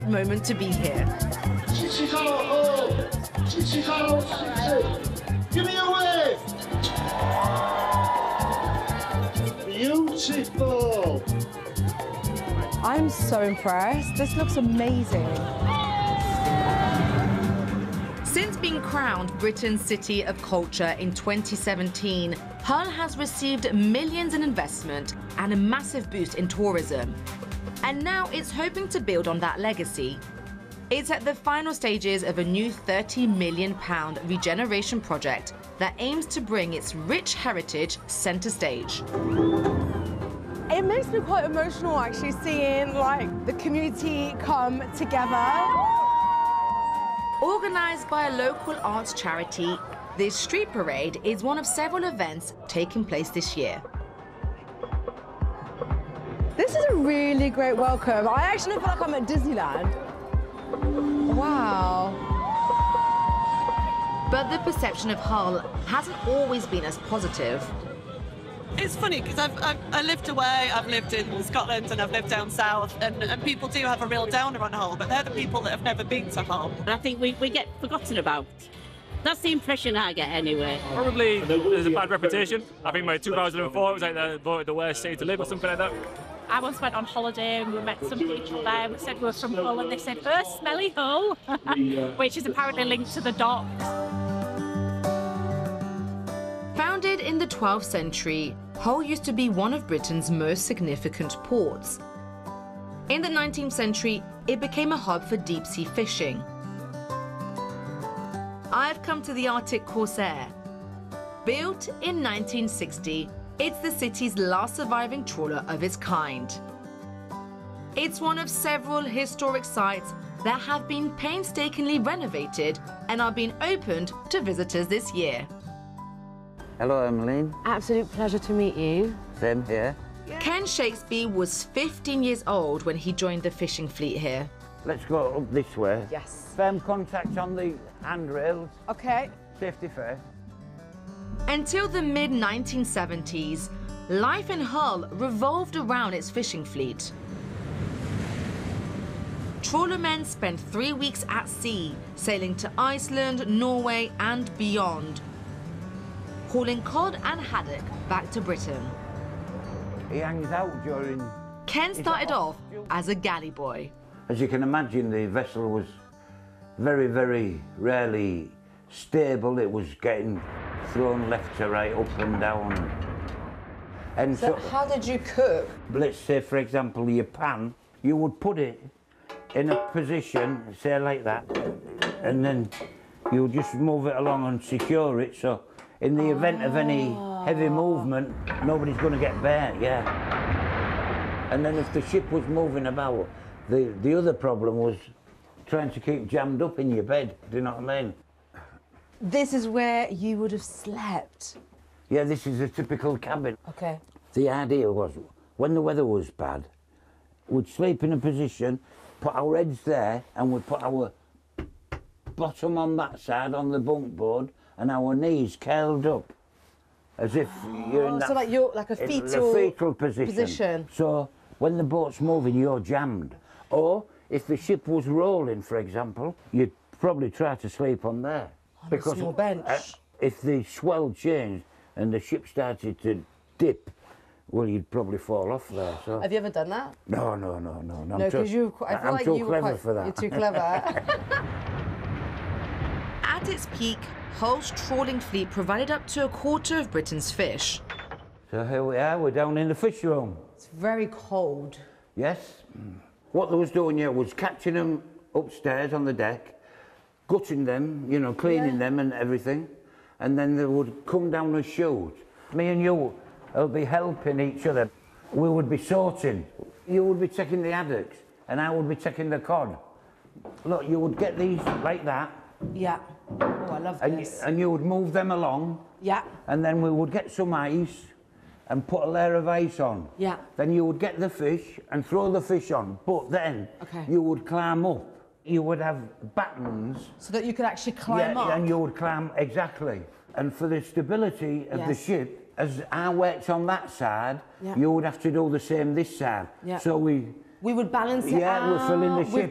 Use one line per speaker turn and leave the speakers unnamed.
moment to be here.
Give me a wave! Beautiful!
I'm so impressed. This looks amazing.
Since being crowned Britain's City of Culture in 2017, Hull has received millions in investment and a massive boost in tourism. And now it's hoping to build on that legacy. It's at the final stages of a new £30 million regeneration project that aims to bring its rich heritage centre stage.
It makes me quite emotional actually seeing like the community come together.
Organised by a local arts charity, this street parade is one of several events taking place this year.
This is a really great welcome. I actually feel like I'm at Disneyland. Wow.
But the perception of Hull hasn't always been as positive.
It's funny because I lived away, I've lived in Scotland and I've lived down south, and people do have a real downer on Hull, but they're the people that have never been to Hull.
I think we get forgotten about. That's the impression I get anyway.
Probably there's a bad reputation. I think by 2004 it was like they voted the worst city to live or something like that.
I once went on holiday and we met some people there. We said we were from Hull and they said, "Oh, smelly Hull," which is apparently linked to the docks.
Founded in the 12th century, Hull used to be one of Britain's most significant ports. In the 19th century, it became a hub for deep-sea fishing. I've come to the Arctic Corsair. Built in 1960, it's the city's last surviving trawler of its kind. It's one of several historic sites that have been painstakingly renovated and are being opened to visitors this year.
Hello, Emmeline.
Absolute pleasure to meet you.
Same here.
Ken Shakespeare was 15 years old when he joined the fishing fleet here.
Let's go up this way.
Yes.
Firm contact on the handrails.
Okay.
Safety first.
Until the mid-1970s, life in Hull revolved around its fishing fleet. Trawlermen spent 3 weeks at sea, sailing to Iceland, Norway and beyond, hauling cod and haddock back to Britain.
He hangs out during...
Ken started off as a galley boy.
As you can imagine, the vessel was very, very rarely stable. It was getting thrown left to right, up and down. And
So how did you cook?
let's say, for example, your pan, you would put it in a position, say like that, and then you would just move it along and secure it, so in the event of any heavy movement, nobody's going to get burnt, yeah. And then if the ship was moving about, the other problem was trying to keep jammed up in your bed, do you know what I mean?
This is where you would have slept.
Yeah, this is a typical cabin.
Okay.
The idea was, when the weather was bad, we'd sleep in a position, put our heads there, and we'd put our bottom on that side on the bunk board, and our knees curled up, as if you're in that...
So like you're like a fetal
position. So when the boat's moving, you're jammed. Or if the ship was rolling, for example, you'd probably try to sleep on there.
On a small bench.
If the swell changed and the ship started to dip, well, you'd probably fall off there. So.
Have you ever done that?
No.
No, because you. I feel
I'm
like
too
you
clever
were quite,
for that.
You're too clever.
At its peak, Hull's trawling fleet provided up to a quarter of Britain's fish.
So here we are, we're down in the fish room.
It's very cold.
Yes. What they was doing here was catching them upstairs on the deck, gutting them, you know, cleaning them and everything, and then they would come down and shoot. Me and you will be helping each other. We would be sorting. You would be taking the haddocks, and I would be taking the cod. Look, you would get these like that.
Yeah. Oh, I love this.
And you would move them along.
Yeah.
And then we would get some ice and put a layer of ice on.
Yeah.
Then you would get the fish and throw the fish on, but then you would climb up. You would have battens.
So that you could actually climb up?
Yeah, and you would climb, exactly. And for the stability of the ship, as I worked on that side, you would have to do the same this side.
Yeah.
So we
would balance it out.
Yeah, we're filling the ship.